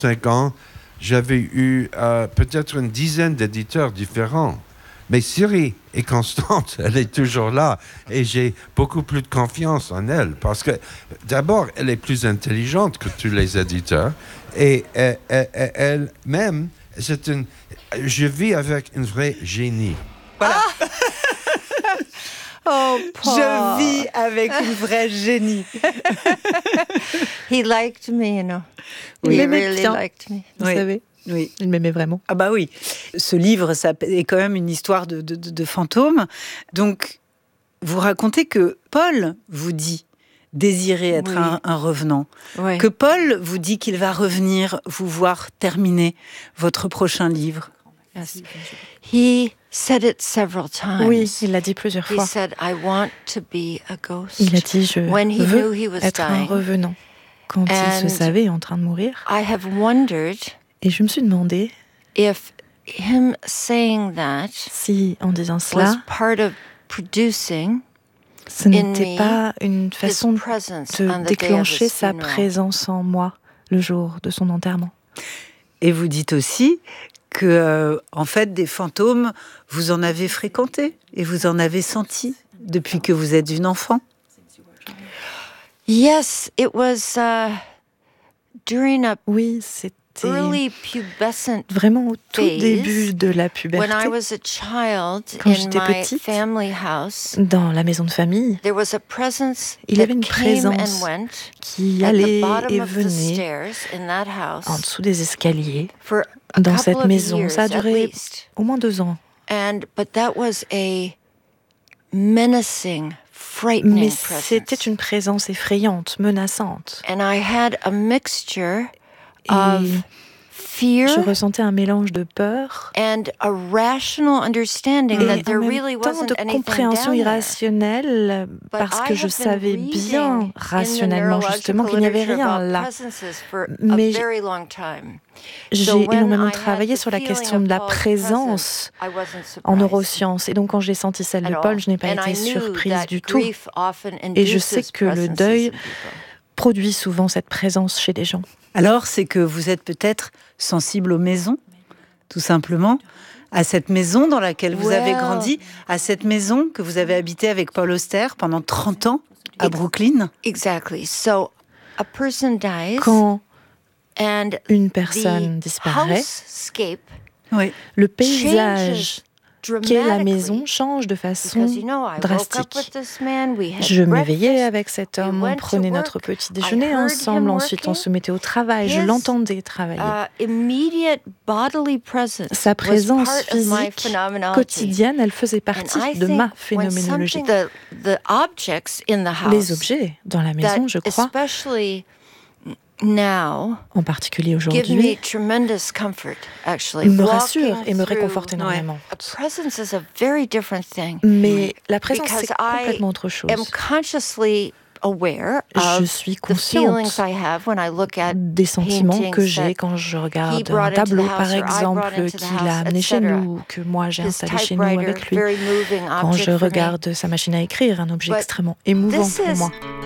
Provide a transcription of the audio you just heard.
5 ans, j'avais eu peut-être une dizaine d'éditeurs différents. Mais Siri est constante, elle est toujours là. Et j'ai beaucoup plus de confiance en elle. Parce que, d'abord, elle est plus intelligente que tous les éditeurs. Et elle-même, je vis avec une vraie génie. Voilà. Oh, Paul. Je vis avec une vraie génie. He liked me, you know. Il He m'aimait really bien. liked me. Vous Oui. savez, Oui. il m'aimait vraiment. Ah bah oui. Ce livre, ça est quand même une histoire de fantômes. Donc, vous racontez que Paul vous dit désirer être Oui. un revenant. Oui. Que Paul vous dit qu'il va revenir vous voir terminer votre prochain livre. Yes. He said it several times. Oui, il l'a dit plusieurs He fois. said, I want to be a ghost. Il a dit, je When he veux knew he was être un dying. revenant. Quand il And se savait en train de mourir. I have wondered Et je me suis demandé if him saying that si, en disant was cela, part of producing ce in n'était me pas une his façon presence de on the day of déclencher his sa funeral. présence en moi le jour de son enterrement. Et vous dites aussi que, en fait, des fantômes, vous en avez fréquenté et vous en avez senti depuis que vous êtes une enfant. Yes, it was during a Oui, c'était early pubescent vraiment au tout phase, début de la when I puberté, was a child Quand in j'étais my petite, family house. dans la maison de famille, There was a presence il y avait that une came présence and went qui at the allait bottom et of the venait stairs in that en house dessous des escaliers for a dans couple cette of maison. years Ça a at duré least. au moins 2 ans. But that was a menacing, frightening Mais presence. c'était une présence effrayante, menaçante. And I had a mixture Et of fear je ressentais un mélange de peur and a rational understanding et that en there même really temps wasn't de anything compréhension down there. irrationnelle, But parce I que je have been savais reading bien in the rationnellement justement qu'il n'y avait neurological rien literature là. about presences for a Mais very long time. J'ai So when énormément I had travaillé the sur la feeling question of de la Paul's présence presence, I wasn't en surprised neurosciences. Et donc quand j'ai senti celle de at Paul, all. je n'ai pas And I été knew surprise that du tout. grief often Et je sais induces que le presences deuil in people. produit souvent cette présence chez des gens. Alors, c'est que vous êtes peut-être sensible aux maisons, tout simplement, à cette maison dans laquelle vous avez Well. grandi, à cette maison que vous avez habitée avec Paul Auster pendant 30 ans à Brooklyn. Exactly. So a person dies Quand and une personne the disparaît, housescape Oui. le paysage changes qu'est la dramatically. maison change de façon Because, you know, I woke up drastique. with this man, we had Je m'éveillais breakfast, avec cet we homme, on went to prenait work, notre petit I déjeuner heard ensemble, him ensuite on working. se mettait au travail, je His, l'entendais travailler. Immediate bodily presence Sa was présence part of my physique phenomenology. quotidienne, elle faisait And partie I de think ma when phénoménologie. something- the objects in the house Les objets dans la maison, je that crois, especially now en particulier give me aujourd'hui, tremendous comfort, actually. me Walking rassurent et me through réconfortent énormément. a presence is a very different thing. Mais la présence, Because c'est I complètement autre chose. am consciously aware Je of suis the feelings consciente I have when I look at des sentiments que paintings j'ai that quand je he regarde brought un into the tableau, house par or I exemple, brought into the qu'il a house, amené chez etc. nous, que moi j'ai His installé chez nous typewriter, avec lui. very moving Quand object je for me. regarde sa machine à écrire, un objet But extrêmement émouvant this pour is moi.